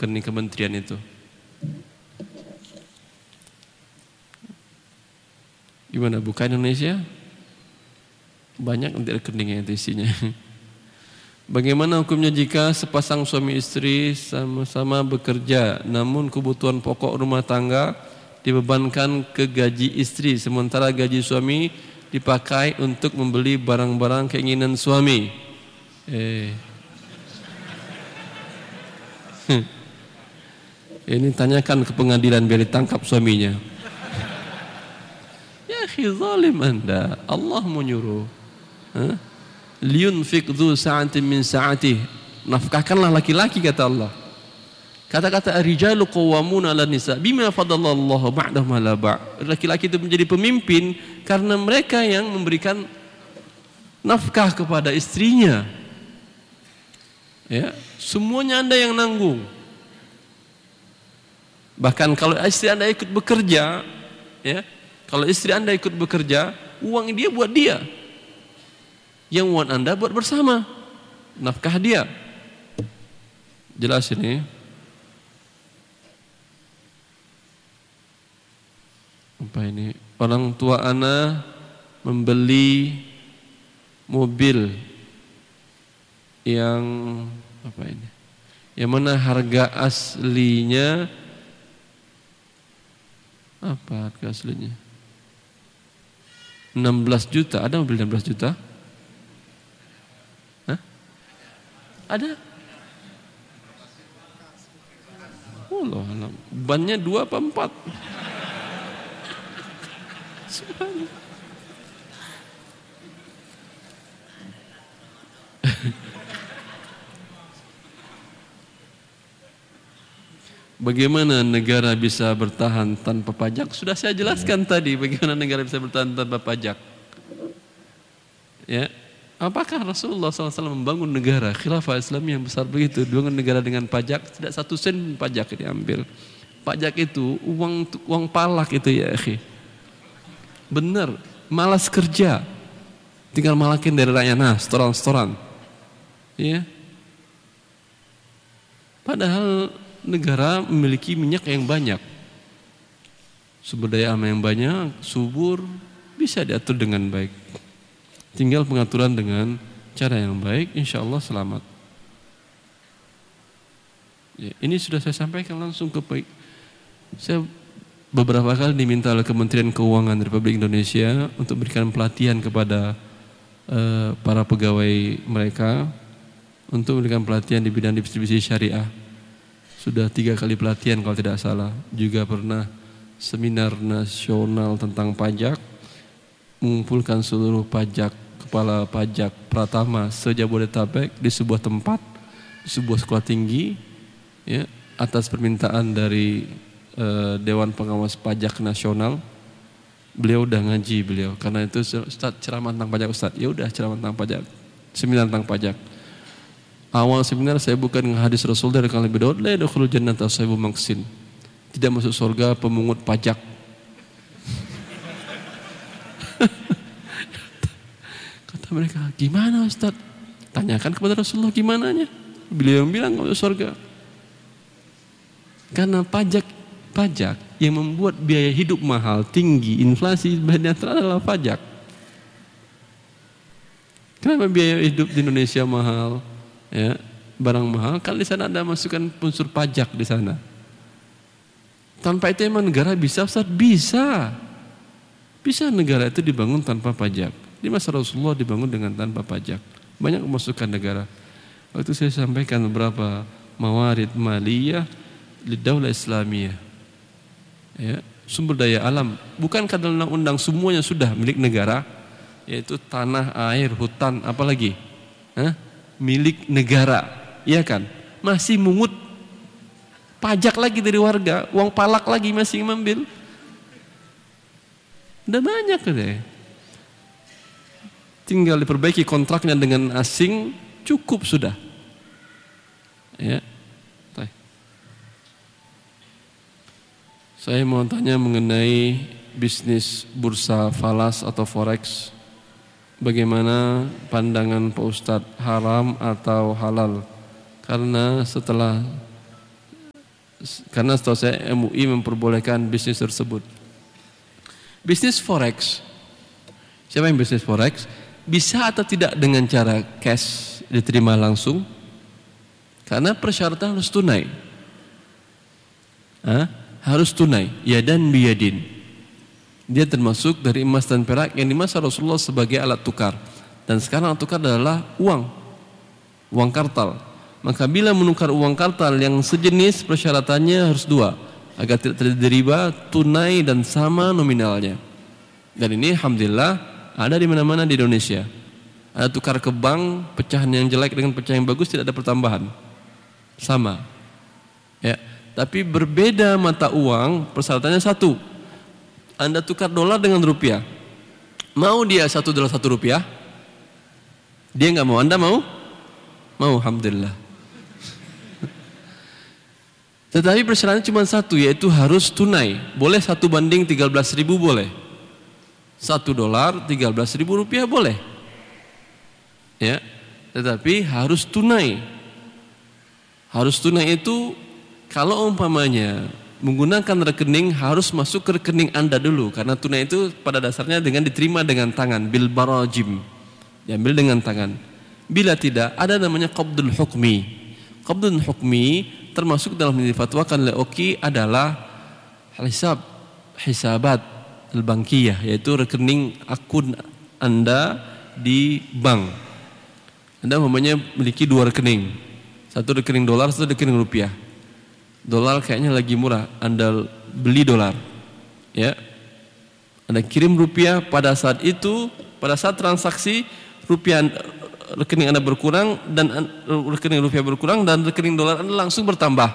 rekening kementerian itu. Gimana, buka Indonesia? Banyak nanti rekeningnya itu isinya. Bagaimana hukumnya jika sepasang suami istri sama-sama bekerja, namun kebutuhan pokok rumah tangga dibebankan ke gaji istri, sementara gaji suami dipakai untuk membeli barang-barang keinginan suami? Ini tanyakan ke pengadilan biar ditangkap suaminya. Ya akhi, zalim Anda. Allah menyuruh. Liyunfiq dzu sa'atin min sa'atih. Nafkahkanlah laki-laki, kata Allah. Kata-kata ar-rijalu qawwamuna 'alan nisa bima faddalallahu ba'dahum 'ala ba'd. Laki-laki itu menjadi pemimpin karena mereka yang memberikan nafkah kepada istrinya. Ya, semuanya Anda yang nanggung. Bahkan kalau istri Anda ikut bekerja, ya, kalau istri Anda ikut bekerja, uang dia buat dia. Yang uang Anda buat bersama. Nafkah dia. Jelas ini. Apa ini? Orang tua Ana membeli mobil yang apa ini? Yang mana harga aslinya apa harga aslinya? 16 juta. Ada mobil 16 juta? Hah? Ada? Allah alam. Bannya 2 apa 4? Bagaimana negara bisa bertahan tanpa pajak? Sudah saya jelaskan tadi bagaimana negara bisa bertahan tanpa pajak. Ya, apakah Rasulullah SAW membangun negara khilafah Islam yang besar begitu, bangun negara dengan pajak, tidak 1 sen pajak diambil. Pajak itu uang palak itu ya akhi. Benar, malas kerja, tinggal malakin dari rakyat, nah setoran. Ya, padahal negara memiliki minyak yang banyak, sumber daya alam yang banyak, subur, bisa diatur dengan baik. Tinggal pengaturan dengan cara yang baik, insya Allah selamat. Ya, ini sudah saya sampaikan langsung ke saya beberapa kali diminta oleh Kementerian Keuangan Republik Indonesia untuk berikan pelatihan kepada para pegawai mereka untuk memberikan pelatihan di bidang distribusi syariah. Sudah 3 kali pelatihan kalau tidak salah. Juga pernah seminar nasional tentang pajak, mengumpulkan seluruh kepala pajak Pratama se-Jabodetabek di sebuah tempat, di sebuah sekolah tinggi, ya, atas permintaan dari Dewan Pengawas Pajak Nasional. Beliau udah ngaji karena itu Ustaz ceramah tentang pajak Ustaz. Ya udah ceramah tentang pajak, seminar tentang pajak. Awal seminar saya bukan hadis Rasul dari kalian Daud, la yadkhulul jannata sahibu maksin. Tidak masuk surga pemungut pajak. Kata mereka, gimana Ustaz? Tanyakan kepada Rasulullah gimananya. Beliau bilang enggak masuk surga. Karena pajak yang membuat biaya hidup mahal, tinggi, inflasi banyak adalah pajak. Kenapa biaya hidup di Indonesia mahal? Ya, barang mahal, kan di sana ada masukkan unsur pajak di sana. Tanpa itu emang negara bisa Ustaz? Bisa negara itu dibangun tanpa pajak. Di masa Rasulullah dibangun dengan tanpa pajak. Banyak pemasukan negara. Waktu saya sampaikan beberapa mawarid maliyah di daulah Islamiyah. Ya, sumber daya alam, bukankah dalam undang-undang semuanya sudah milik negara? Yaitu tanah, air, hutan, apalagi? Milik negara, iya kan? Masih mungut pajak lagi dari warga, uang palak lagi masih mengambil. Udah banyak deh. Tinggal diperbaiki kontraknya dengan asing, cukup sudah. Ya. Saya mau tanya mengenai bisnis bursa falas atau forex. Bagaimana pandangan Pak Ustadz, haram atau halal? Karena setelah Karena setahu saya MUI memperbolehkan bisnis tersebut. Bisnis forex. Siapa yang bisnis forex? Bisa atau tidak dengan cara cash diterima langsung? Karena persyaratan harus tunai. Harus tunai, yadan biyadin. Dia termasuk dari emas dan perak yang di masa Rasulullah sebagai alat tukar. Dan sekarang alat tukar adalah uang kartal. Maka bila menukar uang kartal yang sejenis, persyaratannya harus dua, agar tidak terjadi riba, tunai dan sama nominalnya. Dan ini alhamdulillah ada di mana-mana di Indonesia. Ada tukar ke bank, pecahan yang jelek dengan pecahan yang bagus tidak ada pertambahan. Sama. Ya. Tapi berbeda mata uang, persyaratannya satu. Anda tukar dolar dengan rupiah. Mau dia $1 1 rupiah? Dia nggak mau. Anda mau? Mau, alhamdulillah. Tetapi persyaratannya cuma satu, yaitu harus tunai. Boleh 1:13.000 boleh. $1 13.000 rupiah boleh. Ya. Tetapi harus tunai. Harus tunai itu kalau umpamanya menggunakan rekening harus masuk ke rekening Anda dulu, karena tunai itu pada dasarnya dengan diterima dengan tangan, bil barajim, diambil dengan tangan. Bila tidak, ada namanya qabdul hukmi. Qabdul hukmi termasuk dalam yang difatwakan oleh OKI adalah hisabat al-bankiyah, yaitu rekening akun Anda di bank. Anda umpamanya memiliki 2 rekening, satu rekening dolar, satu rekening rupiah. Dolar kayaknya lagi murah, Anda beli dolar, ya. Anda kirim rupiah, pada saat itu, pada saat transaksi rupiah rekening Anda berkurang dan rekening rupiah berkurang dan rekening dolar Anda langsung bertambah.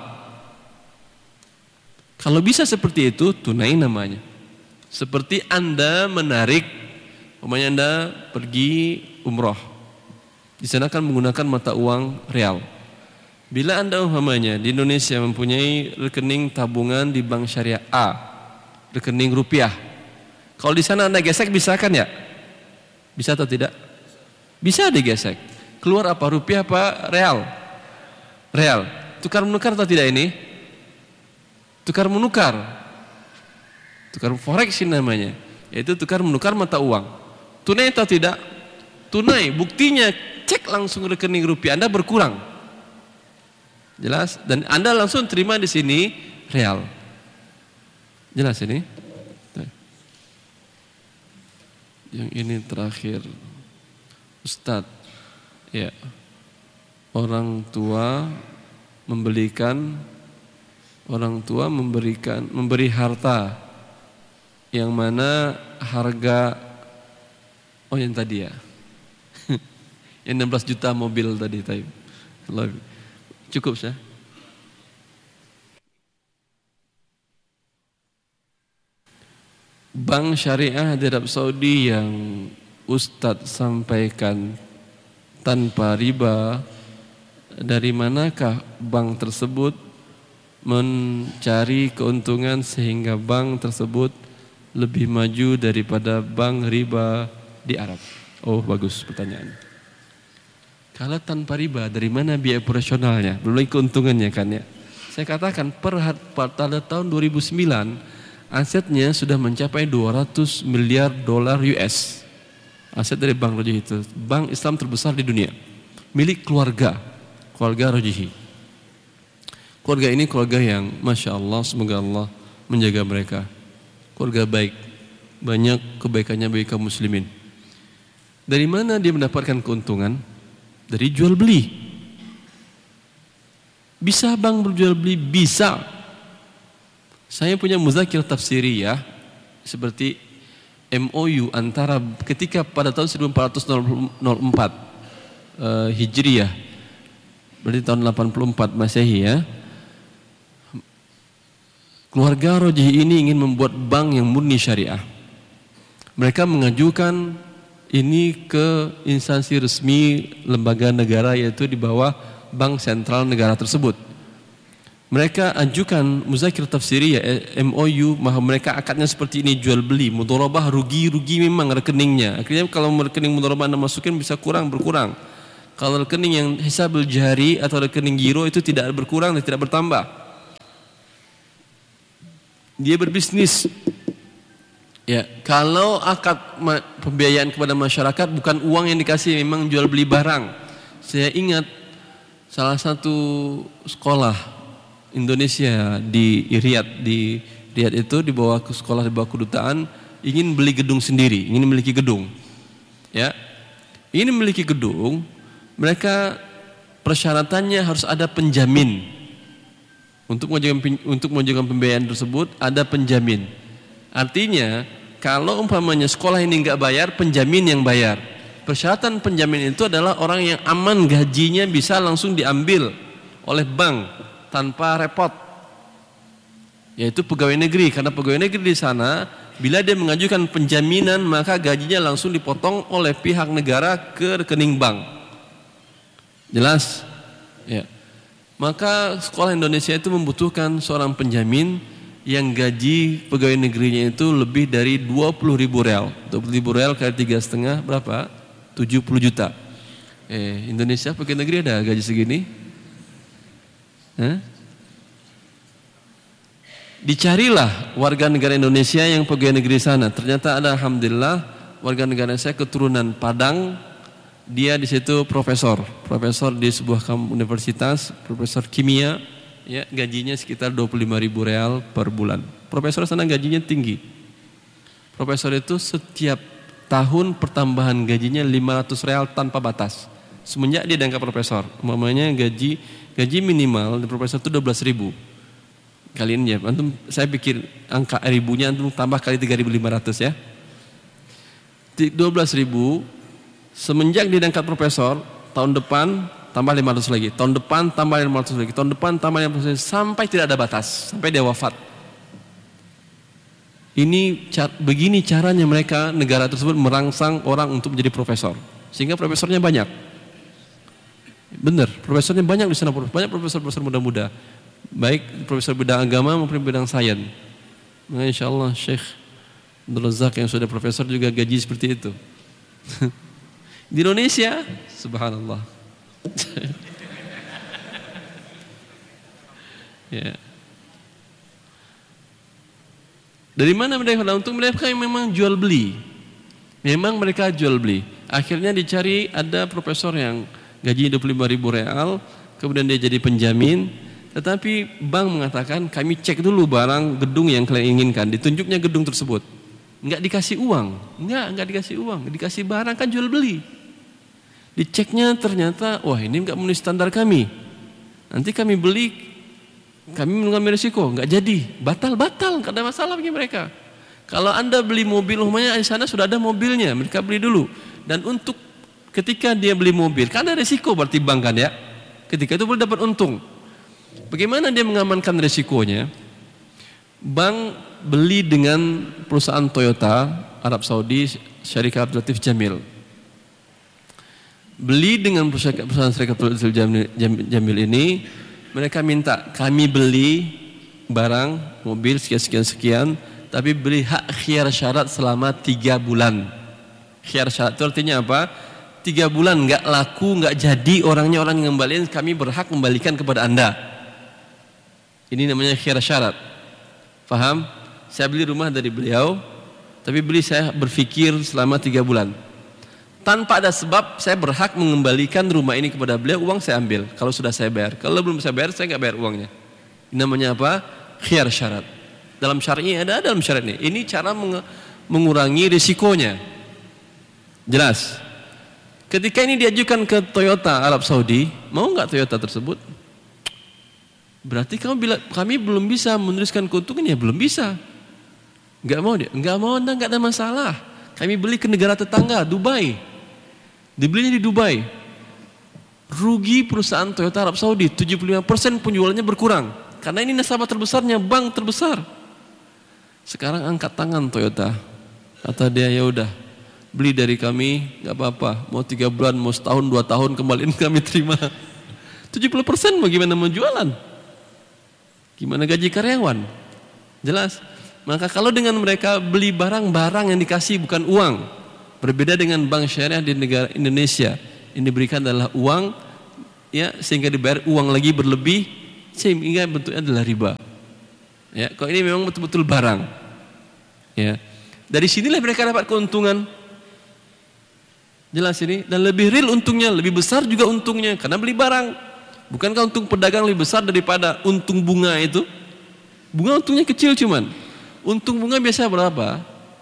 Kalau bisa seperti itu, tunai namanya. Seperti Anda menarik, umpamanya Anda pergi umroh, di sana kan menggunakan mata uang real. Bila Anda umpamanya di Indonesia mempunyai rekening tabungan di bank syariah A, rekening rupiah, kalau di sana Anda gesek bisa kan ya? Bisa atau tidak? Bisa digesek. Keluar apa, rupiah apa real? Real. Tukar menukar atau tidak ini? Tukar menukar. Tukar forex ini namanya, yaitu tukar menukar mata uang. Tunai atau tidak? Tunai. Buktinya cek langsung rekening rupiah Anda berkurang. Jelas? Dan Anda langsung terima di sini real. Jelas ini? Yang ini terakhir. Ustadz, ya. Orang tua memberi harta yang mana harga yang tadi ya. Yang 16 juta mobil tadi. Cukup sah. Bank syariah di Arab Saudi yang Ustadz sampaikan tanpa riba, dari manakah bank tersebut mencari keuntungan sehingga bank tersebut lebih maju daripada bank riba di Arab? Oh, bagus pertanyaan. Kalau tanpa riba, dari mana biaya operasionalnya? Belum lagi keuntungannya kan ya. Saya katakan pada tahun 2009 asetnya sudah mencapai 200 miliar dolar US. Aset dari Bank Rajihi itu, bank Islam terbesar di dunia, milik keluarga Rajihi. Keluarga ini keluarga yang Masya Allah, semoga Allah menjaga mereka. Keluarga baik, banyak kebaikannya bagi kaum muslimin. Dari mana dia mendapatkan keuntungan? Dari jual beli. Bisa bang berjual beli? Bisa. Saya punya muzakir tafsiriyah seperti MOU antara ketika pada tahun 1404 Hijriyah, berarti tahun 84 Masehi ya. Keluarga Rajihi ini ingin membuat bank yang murni syariah. Mereka mengajukan ini ke instansi resmi lembaga negara, yaitu di bawah bank sentral negara tersebut. Mereka ajukan muzakir tafsiri ya MOU, mereka akadnya seperti ini, jual beli, mudharabah, rugi memang rekeningnya. Akhirnya kalau rekening mudharabah Anda masukin bisa berkurang. Kalau rekening yang hisabul jari atau rekening giro itu tidak berkurang dan tidak bertambah. dia berbisnis. Ya, kalau akad pembiayaan kepada masyarakat bukan uang yang dikasih, memang jual beli barang. Saya ingat salah satu sekolah Indonesia di Riyadh itu dibawa ke sekolah, di bawah kedutaan, ingin beli gedung sendiri, ingin memiliki gedung. Ya. Ingin memiliki gedung, mereka persyaratannya harus ada penjamin. Untuk mengajukan pembiayaan tersebut ada penjamin. Artinya kalau umpamanya sekolah ini nggak bayar, penjamin yang bayar. Persyaratan penjamin itu adalah orang yang aman, gajinya bisa langsung diambil oleh bank tanpa repot. Yaitu pegawai negeri, karena pegawai negeri di sana bila dia mengajukan penjaminan maka gajinya langsung dipotong oleh pihak negara ke rekening bank. Jelas? Ya. Maka sekolah Indonesia itu membutuhkan seorang penjamin yang gaji pegawai negerinya itu lebih dari 20.000 real. 20.000 real kali 3,5 berapa? 70 juta. Indonesia pegawai negeri ada gaji segini? Dicarilah warga negara Indonesia yang pegawai negeri sana. Ternyata ada, alhamdulillah, warga negara saya keturunan Padang. Dia di situ profesor di sebuah universitas, profesor kimia, ya, gajinya sekitar 25.000 real per bulan. Profesor sana gajinya tinggi. Profesor itu setiap tahun pertambahan gajinya 500 real tanpa batas. Semenjak dia diangkat profesor, umpamanya gaji minimal di profesor itu 12.000. Kalian ya, antum, saya pikir angka ribunya antum tambah kali 3.500 ya. 12.000. Semenjak dia diangkat profesor, tahun depan tambah 500 lagi, tahun depan tambah 500 lagi, tahun depan tambah 500 lagi, sampai tidak ada batas, sampai dia wafat. Begini caranya mereka, negara tersebut merangsang orang untuk menjadi profesor, sehingga profesornya banyak. Benar, profesornya banyak di sana, banyak profesor-profesor muda-muda, baik profesor bidang agama maupun bidang sains. Nah, insya Allah Syekh Abdul Razak yang sudah profesor juga gaji seperti itu. Di Indonesia, subhanallah. Ya. Dari mana mereka dapat untung? Mereka memang jual beli. Memang mereka jual beli. Akhirnya dicari ada profesor yang gaji 25.000 real, kemudian dia jadi penjamin. Tetapi bank mengatakan kami cek dulu barang gedung yang kalian inginkan. Ditunjuknya gedung tersebut. Enggak dikasih uang. Enggak dikasih uang. Dikasih barang, kan jual beli. Diceknya ternyata, wah ini enggak memenuhi standar kami. Nanti kami beli, kami mengambil risiko, enggak jadi, batal, enggak ada masalah bagi mereka. Kalau Anda beli mobil, rumahnya di sana sudah ada mobilnya, mereka beli dulu. Dan untuk ketika dia beli mobil, kan ada risiko berarti bank kan ya. Ketika itu boleh dapat untung. Bagaimana dia mengamankan risikonya? Bank beli dengan perusahaan Toyota Arab Saudi, Syarikat Abdul Latif Jamil. Beli dengan perusahaan Syarikat Abdul Latif Jamil ini, mereka minta kami beli barang mobil sekian, tapi beli hak khiyar syarat selama 3 bulan. Khiyar syarat itu artinya apa? 3 bulan nggak laku, nggak jadi orangnya, orang yang ngembaliin, kami berhak kembalikan kepada Anda. Ini namanya khiyar syarat. Faham? Saya beli rumah dari beliau, tapi saya berpikir selama 3 bulan. Tanpa ada sebab, saya berhak mengembalikan rumah ini kepada beliau, uang saya ambil. Kalau sudah saya bayar, kalau belum saya bayar, saya nggak bayar uangnya. Ini namanya apa? Khiyar syarat. Dalam syar'i ada dalam syarat ini. Ini cara mengurangi risikonya. Jelas. Ketika ini diajukan ke Toyota Arab Saudi, mau nggak Toyota tersebut? Berarti kami belum bisa menuliskan keuntungan, ya belum bisa. Nggak mau dia, nggak ada masalah. Kami beli ke negara tetangga, Dubai. Dibelinya di Dubai. Rugi perusahaan Toyota Arab Saudi, 75% penjualannya berkurang. Karena ini nasabah terbesarnya, bank terbesar. Sekarang angkat tangan Toyota. Kata dia, ya udah, beli dari kami, nggak apa-apa. Mau 3 bulan, mau setahun, 2 tahun, kembaliin kami terima. 70% bagaimana menjualan? Gimana gaji karyawan? Jelas. Maka kalau dengan mereka beli barang yang dikasih bukan uang. Berbeda dengan bank syariah di negara Indonesia. Ini diberikan adalah uang, ya, sehingga dibayar uang lagi berlebih, sehingga bentuknya adalah riba. Ya, kalau ini memang betul-betul barang. Ya. Dari sinilah mereka dapat keuntungan. Jelas ini, dan lebih real untungnya, lebih besar juga untungnya karena beli barang. Bukankah untung pedagang lebih besar daripada untung bunga itu? Bunga untungnya kecil cuman. Untung bunga biasa berapa?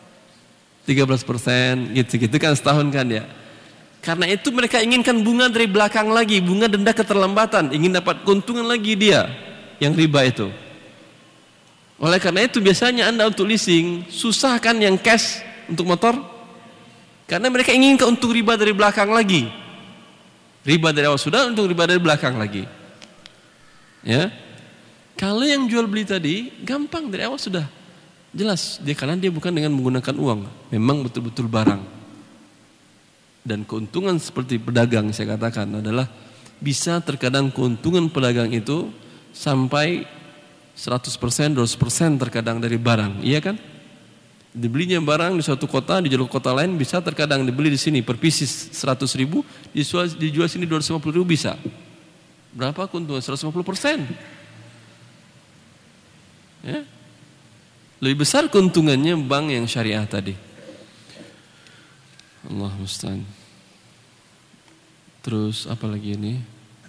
13%, gitu kan setahun kan ya. Karena itu mereka inginkan bunga dari belakang lagi, bunga denda keterlambatan, ingin dapat keuntungan lagi dia yang riba itu. Oleh karena itu biasanya Anda untuk leasing susah kan yang cash untuk motor? Karena mereka ingin keuntungan riba dari belakang lagi. Riba dari awal sudah, untuk riba dari belakang lagi. Ya. Kalau yang jual beli tadi gampang dari awal sudah. Jelas dia, karena dia bukan dengan menggunakan uang, memang betul-betul barang. Dan keuntungan seperti pedagang saya katakan adalah bisa terkadang keuntungan pedagang itu sampai 100%, 200% terkadang dari barang, iya kan? Dibelinya barang di suatu kota, dijual kota lain, bisa terkadang dibeli di sini per pieces 100.000, dijual sini 250.000 bisa. Berapa keuntungan? 150%. Ya. Lebih besar keuntungannya bank yang syariah tadi. Allah musta'an. Terus apa lagi ini?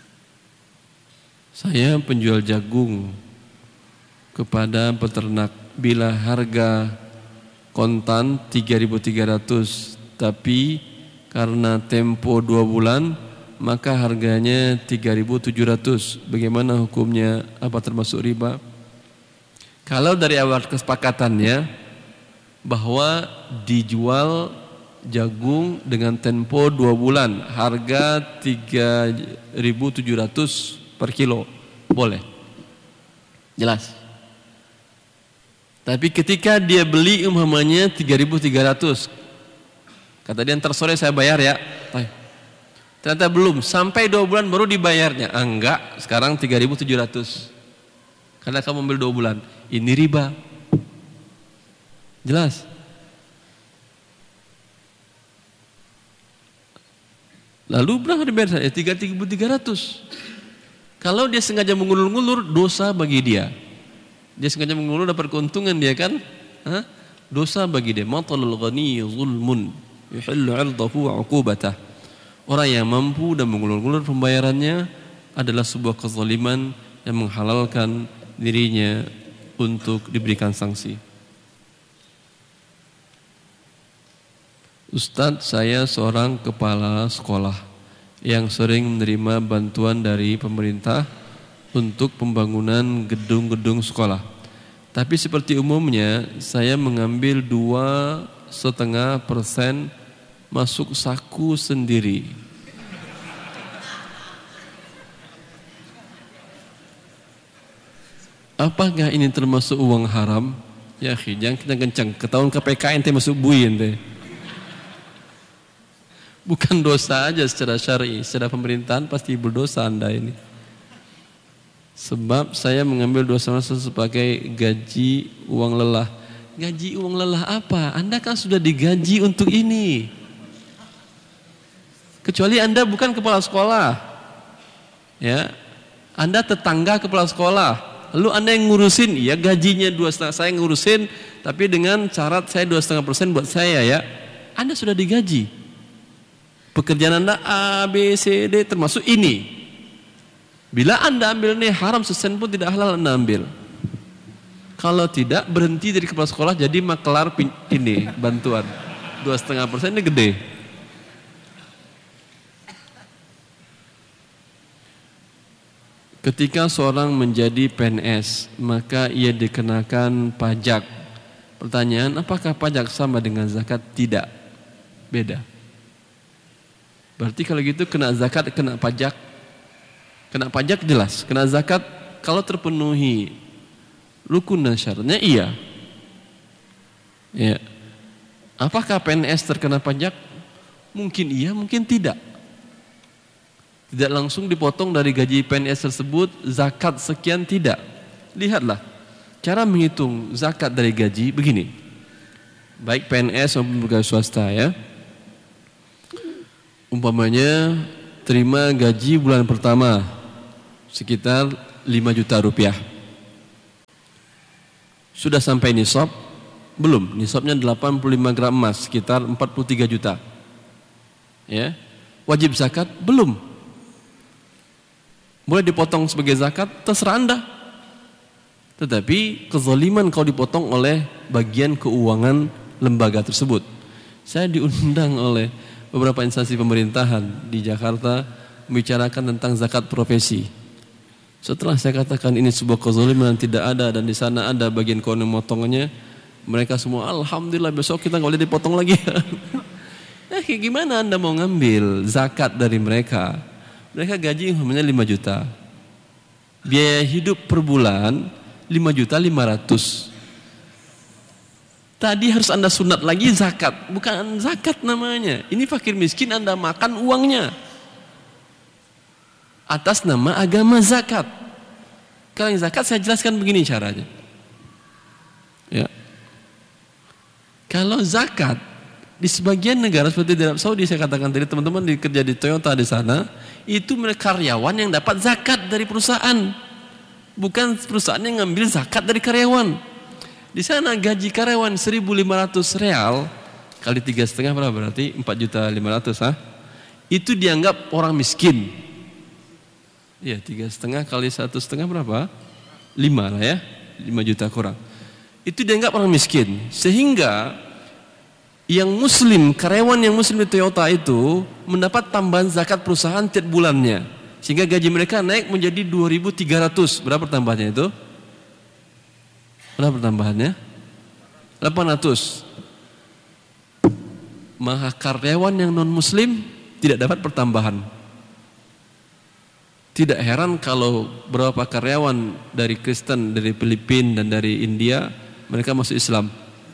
Saya penjual jagung kepada peternak, bila harga kontan 3.300 tapi karena tempo 2 bulan maka harganya 3.700. Bagaimana hukumnya? Apa termasuk riba? Kalau dari awal kesepakatannya bahwa dijual jagung dengan tempo 2 bulan, harga 3.700 per kilo, boleh. Jelas. Tapi ketika dia beli umpamanya 3.300, kata dia ntar sore saya bayar ya. Ternyata belum, sampai 2 bulan baru dibayarnya. Enggak, sekarang 3.700. Karena kamu ambil 2 bulan. Ini riba. Jelas. Lalu berapa dibayar saya? 3.300. Kalau dia sengaja mengulur-ngulur, dosa bagi dia. Dia sengaja mengulur dapat keuntungan dia kan? Dosa bagi dia. Matalul ghani zulmun yuhillu 'irdahu 'uqubatah. Orang yang mampu dan mengulur-ngulur pembayarannya adalah sebuah kezaliman yang menghalalkan dirinya untuk diberikan sanksi. Ustadz, saya seorang kepala sekolah yang sering menerima bantuan dari pemerintah untuk pembangunan gedung-gedung sekolah. Tapi seperti umumnya saya mengambil 2,5% masuk saku sendiri. Apakah ini termasuk uang haram? Ya, jangan kencang-kencang. Ketahuan KPK ente masuk bui ente. Bukan dosa aja secara syar'i, secara pemerintahan pasti berdosa Anda ini. Sebab saya mengambil 2,5% sebagai gaji uang lelah. Gaji uang lelah apa? Anda kan sudah digaji untuk ini. Kecuali Anda bukan kepala sekolah. Ya. Anda tetangga kepala sekolah. Lalu Anda yang ngurusin, ya gajinya 2,5%, saya ngurusin, tapi dengan syarat saya 2,5% buat saya ya. Anda sudah digaji. Pekerjaan Anda A, B, C, D termasuk ini. Bila Anda ambil ini haram, sesen pun tidak halal Anda ambil. Kalau tidak, berhenti dari kepala sekolah jadi makelar ini bantuan. 2,5% ini gede. Ketika seorang menjadi PNS, maka ia dikenakan pajak. Pertanyaan, apakah pajak sama dengan zakat? Tidak. Beda. Berarti kalau gitu kena zakat, kena pajak. Kena pajak jelas, kena zakat kalau terpenuhi rukun dan syaratnya iya. Ya. Apakah PNS terkena pajak? Mungkin iya, mungkin tidak. Tidak langsung dipotong dari gaji PNS tersebut zakat sekian, tidak. Lihatlah cara menghitung zakat dari gaji begini. Baik PNS maupun pegawai swasta ya. Umpamanya terima gaji bulan pertama sekitar 5 juta rupiah. Sudah sampai nisab? Belum. Nisabnya 85 gram emas, sekitar 43 juta. Ya. Wajib zakat? Belum. Boleh dipotong sebagai zakat? Terserah Anda. Tetapi kezaliman kalau dipotong oleh bagian keuangan lembaga tersebut. Saya diundang oleh beberapa instansi pemerintahan di Jakarta membicarakan tentang zakat profesi. Setelah saya katakan ini sebuah kezaliman tidak ada dan di sana ada bagian keuangan motongannya, mereka semua alhamdulillah besok kita nggak boleh dipotong lagi. Gimana Anda mau ngambil zakat dari mereka? Mereka gaji umpamanya 5 juta. Biaya hidup per bulan 5.500.000. Tadi harus Anda sunat lagi zakat, bukan zakat namanya. Ini fakir miskin Anda makan uangnya. Atas nama agama zakat. Kalau yang zakat saya jelaskan begini caranya. Ya. Kalau zakat di sebagian negara seperti di Arab Saudi, saya katakan tadi teman-teman kerja di Toyota di sana, itu mereka karyawan yang dapat zakat dari perusahaan. Bukan perusahaan yang ngambil zakat dari karyawan. Di sana gaji karyawan 1.500 real kali 3,5 berapa berarti 4.500.000 itu dianggap orang miskin. Ya 3,5 kali 1,5 berapa? 5 lah ya, 5 juta kurang. Itu dianggap orang miskin. Sehingga yang muslim, karyawan yang muslim di Toyota itu mendapat tambahan zakat perusahaan tiap bulannya. Sehingga gaji mereka naik menjadi 2.300. Berapa tambahannya itu? Berapa tambahannya? 800. Maka karyawan yang non muslim tidak dapat pertambahan. Tidak heran kalau beberapa karyawan dari Kristen, dari Filipina dan dari India mereka masuk Islam.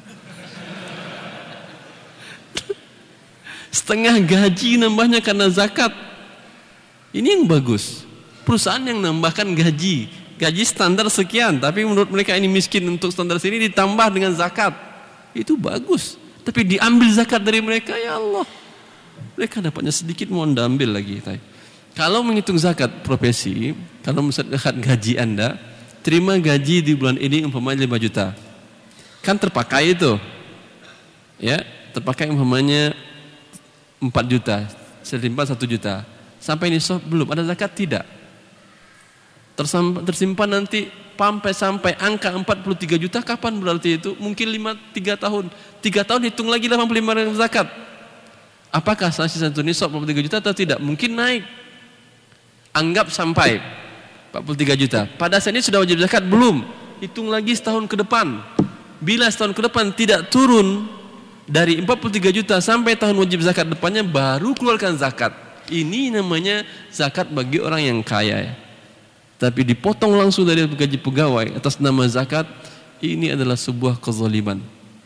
Setengah gaji nambahnya karena zakat. Ini yang bagus. Perusahaan yang nambahkan gaji standar sekian, tapi menurut mereka ini miskin untuk standar sini ditambah dengan zakat. Itu bagus. Tapi diambil zakat dari mereka, ya Allah. Mereka dapatnya sedikit mau Anda ambil lagi. Kalau menghitung zakat profesi, kalau misalnya gaji Anda, terima gaji di bulan ini umpamanya 5 juta. Kan terpakai itu. Ya, terpakai umpamanya 4 juta, setimpa 1 juta. Sampai nisab belum ada zakat tidak. Tersimpan nanti sampai angka 43 juta kapan berarti itu? Mungkin 3 tahun. 3 tahun hitung lagi 85 zakat. Apakah sanksi satu nisab 43 juta atau tidak? Mungkin naik. Anggap sampai 43 juta. Pada saat ini sudah wajib zakat belum? Hitung lagi setahun ke depan. Bila setahun ke depan tidak turun dari 43 juta sampai tahun wajib zakat depannya baru keluarkan zakat. Ini namanya zakat bagi orang yang kaya ya. Tapi dipotong langsung dari gaji pegawai atas nama zakat, ini adalah sebuah kezaliman.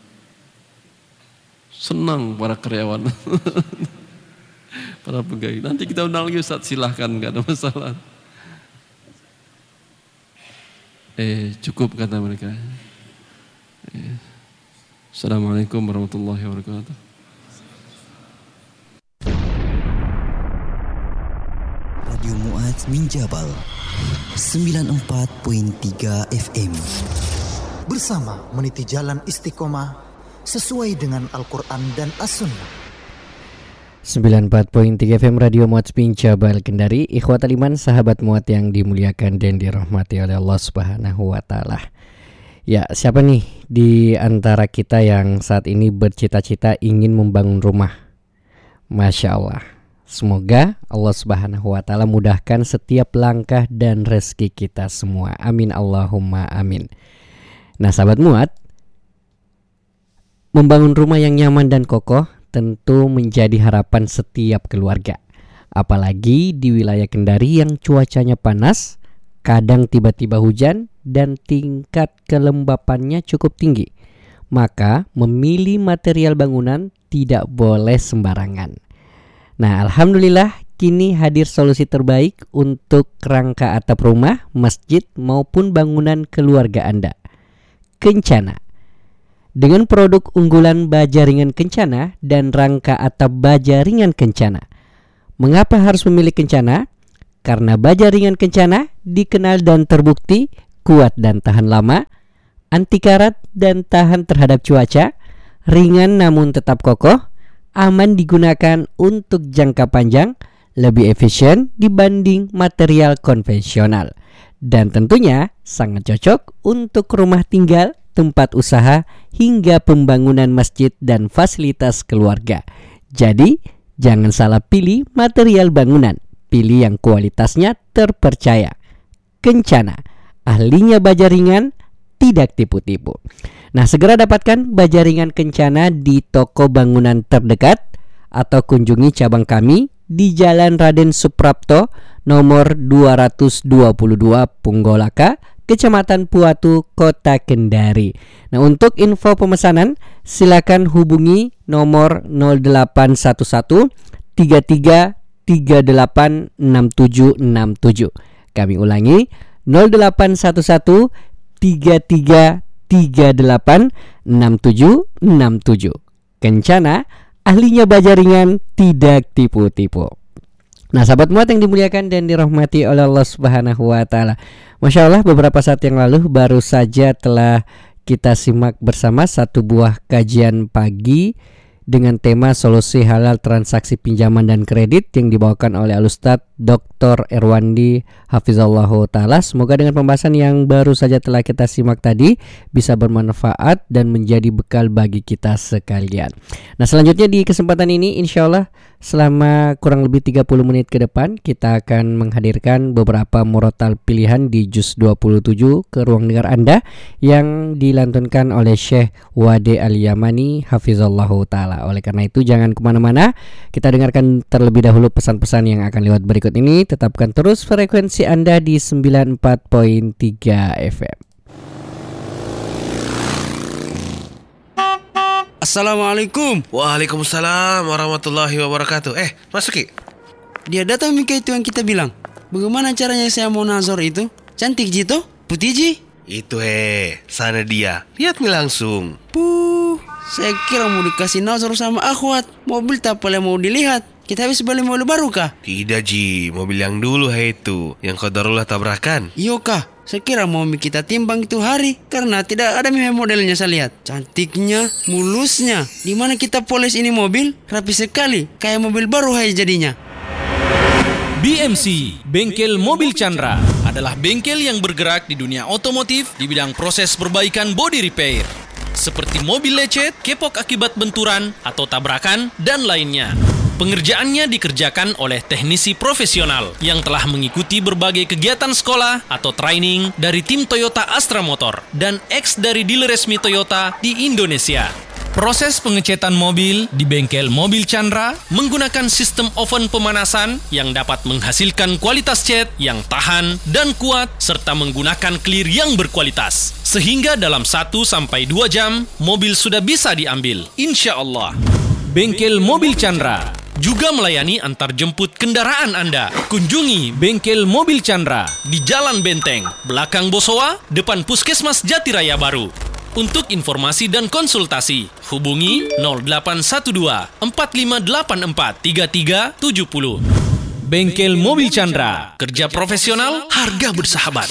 Senang para karyawan, para pegawai. Nanti kita undang lagi Ustaz, silahkan, nggak ada masalah. Cukup kata mereka. Assalamualaikum warahmatullahi wabarakatuh. Radio Mu'adz min Jabal 94.3 FM. Bersama meniti jalan istiqomah sesuai dengan Al-Quran dan As-Sunnah. 94.3 FM Radio Mu'adz bin Jabal Kendari. Ikhwatal iman, sahabat Mu'adz yang dimuliakan dan dirahmati oleh Allah Subhanahu wa taala. Ya, siapa nih di antara kita yang saat ini bercita-cita ingin membangun rumah? Masya Allah. Semoga Allah Subhanahu wa taala mudahkan setiap langkah dan rezeki kita semua. Amin Allahumma amin. Nah, sahabat Mu'adz, membangun rumah yang nyaman dan kokoh tentu menjadi harapan setiap keluarga. Apalagi di wilayah Kendari yang cuacanya panas, kadang tiba-tiba hujan dan tingkat kelembapannya cukup tinggi. Maka memilih material bangunan tidak boleh sembarangan. Nah, alhamdulillah kini hadir solusi terbaik untuk rangka atap rumah, masjid maupun bangunan keluarga Anda. Kencana. Dengan produk unggulan baja ringan Kencana dan rangka atap baja ringan Kencana. Mengapa harus memilih Kencana? Karena baja ringan Kencana dikenal dan terbukti kuat dan tahan lama, anti karat dan tahan terhadap cuaca, ringan namun tetap kokoh, aman digunakan untuk jangka panjang, lebih efisien dibanding material konvensional, dan tentunya sangat cocok untuk rumah tinggal, tempat usaha, hingga pembangunan masjid dan fasilitas keluarga. Jadi, jangan salah pilih material bangunan, pilih yang kualitasnya terpercaya. Kencana, ahlinya baja ringan, tidak tipu-tipu. Nah, segera dapatkan baja ringan Kencana di toko bangunan terdekat atau kunjungi cabang kami di Jalan Raden Suprapto nomor 222 Punggolaka, Kecamatan Puatu, Kota Kendari. Nah, untuk info pemesanan silakan hubungi nomor 0811 33 38 6767. Kami ulangi 0811 33 38 6767. Kencana, ahlinya baja ringan, tidak tipu-tipu. Nah, sahabat muat yang dimuliakan dan dirahmati oleh Allah Subhanahu wa taala. Masya Allah, beberapa saat yang lalu baru saja telah kita simak bersama satu buah kajian pagi dengan tema solusi halal transaksi pinjaman dan kredit yang dibawakan oleh Al-Ustadz Dr. Erwandi Hafizallahu Ta'ala. Semoga dengan pembahasan yang baru saja telah kita simak tadi bisa bermanfaat dan menjadi bekal bagi kita sekalian. Nah, selanjutnya di kesempatan ini insya Allah selama kurang lebih 30 menit ke depan kita akan menghadirkan beberapa murotal pilihan di juz 27 ke ruang dengar Anda yang dilantunkan oleh Syekh Wade Al-Yamani Hafizallahu Ta'ala. Oleh karena itu jangan kemana-mana, kita dengarkan terlebih dahulu pesan-pesan yang akan lewat berikut ini. Tetapkan terus frekuensi Anda di 94.3 FM. Assalamualaikum. Waalaikumsalam warahmatullahi wabarakatuh. Masuk Ki. Dia datang Mika itu yang kita bilang. Bagaimana caranya saya mau nazar itu? Cantik Jito? Putih Ji? Itu sana dia. Lihat nih langsung. Saya kira mau dikasih nazar sama akhwat. Mobil tak boleh mau dilihat. Kita habis beli mobil baru kah? Tidak Ji, mobil yang dulu itu, yang qadarullah tabrakan. Iyo kah? Saya kira mau kita timbang itu hari karena tidak ada modelnya saya lihat. Cantiknya, mulusnya. Di mana kita poles ini mobil? Rapi sekali, kayak mobil baru jadinya. BMC, Bengkel Mobil Chandra, adalah bengkel yang bergerak di dunia otomotif di bidang proses perbaikan body repair. Seperti mobil lecet, kepok akibat benturan atau tabrakan, dan lainnya. Pengerjaannya dikerjakan oleh teknisi profesional yang telah mengikuti berbagai kegiatan sekolah atau training dari tim Toyota Astra Motor dan ex dari dealer resmi Toyota di Indonesia. Proses pengecetan mobil di bengkel Mobil Chandra menggunakan sistem oven pemanasan yang dapat menghasilkan kualitas cat yang tahan dan kuat serta menggunakan clear yang berkualitas. Sehingga dalam 1-2 jam, mobil sudah bisa diambil. Insya Allah. Bengkel Mobil Chandra juga melayani antar jemput kendaraan Anda. Kunjungi Bengkel Mobil Chandra di Jalan Benteng, belakang Bosowa, depan Puskesmas Jatiraya Baru. Untuk informasi dan konsultasi, hubungi 0812 4584 3370. Bengkel Mobil Chandra, kerja profesional, harga bersahabat.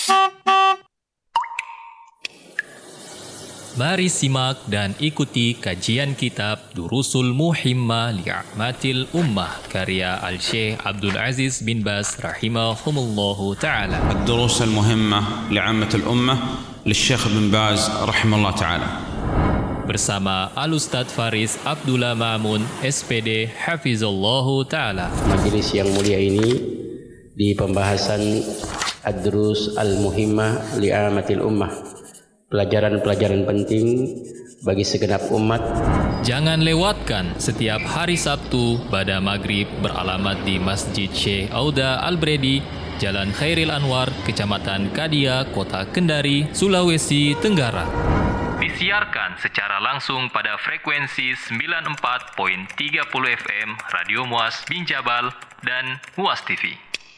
Mari simak dan ikuti kajian kitab Durusul Muhimmah Li'amatil Ummah karya Al-Syekh Abdul Aziz bin Baz rahimahumullahu ta'ala. الدروس المهمة لعامة الأمة للشيخ بن باز رحمه الله تعالى. Bersama Al-Ustadz Faris Abdullah Ma'mun SPD Hafizallahu ta'ala. Majelis yang mulia ini di pembahasan Ad-Durus Al-Muhimmah Li'amatil Ummah, pelajaran-pelajaran penting bagi segenap umat. Jangan lewatkan setiap hari Sabtu pada maghrib beralamat di Masjid Syekh Auda Al-Bredi, Jalan Khairil Anwar, Kecamatan Kadia, Kota Kendari, Sulawesi Tenggara. Disiarkan secara langsung pada frekuensi 94.30 FM Radio Muas Binjabal dan Muas TV.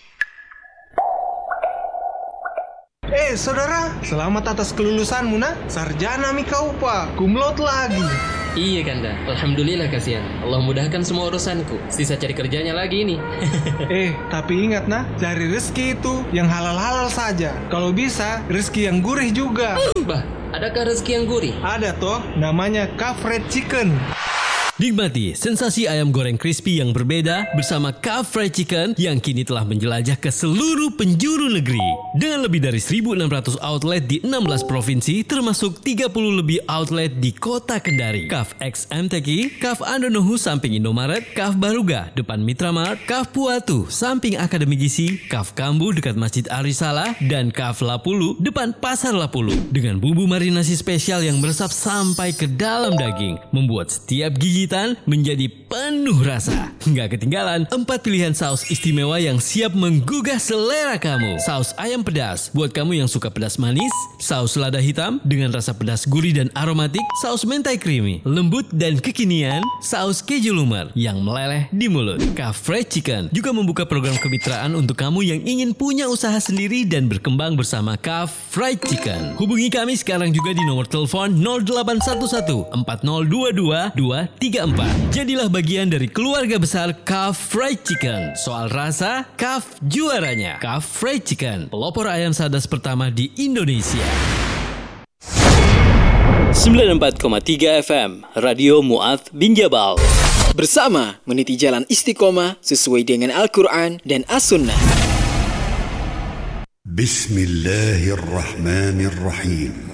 Saudara, selamat atas kelulusanmu nak. Sarjana Mika Upa, kumlot lagi. Iya Kanda, alhamdulillah kasihan. Allah mudahkan semua urusanku. Sisa cari kerjanya lagi ini. Tapi ingat nak, cari rezeki itu yang halal-halal saja. Kalau bisa, rezeki yang gurih juga. Bah, Adakah rezeki yang gurih? Ada toh, namanya Kaf Fried Chicken. Nikmati sensasi ayam goreng crispy yang berbeda bersama Kaf Fried Chicken yang kini telah menjelajah ke seluruh penjuru negeri. Dengan lebih dari 1.600 outlet di 16 provinsi termasuk 30 lebih outlet di kota Kendari. Kaf X MTQ, Kaf Andonohu samping Indomaret, Kaf Baruga depan Mitramart, Kaf Puatu samping Akademi Gizi, Kaf Kambu dekat Masjid Arisala, dan Kaf Lapulu depan Pasar Lapulu. Dengan bumbu marinasi spesial yang meresap sampai ke dalam daging, membuat setiap gigi menjadi penuh rasa. Nggak ketinggalan 4 pilihan saus istimewa yang siap menggugah selera kamu. Saus ayam pedas buat kamu yang suka pedas manis, saus lada hitam dengan rasa pedas gurih dan aromatik, saus mentai creamy, lembut dan kekinian, saus keju lumer yang meleleh di mulut. Kaf Fried Chicken juga membuka program kemitraan untuk kamu yang ingin punya usaha sendiri dan berkembang bersama Kaf Fried Chicken. Hubungi kami sekarang juga di nomor telepon 0811 4022 234. Jadilah bagian dari keluarga besar Kaf Fried Chicken. Soal rasa, Kaf juaranya. Kaf Fried Chicken, pelopor ayam sadas pertama di Indonesia. 94,3 FM Radio Mu'adz bin Jabal. Bersama meniti jalan istiqomah sesuai dengan Al-Quran dan As-Sunnah. Bismillahirrahmanirrahim.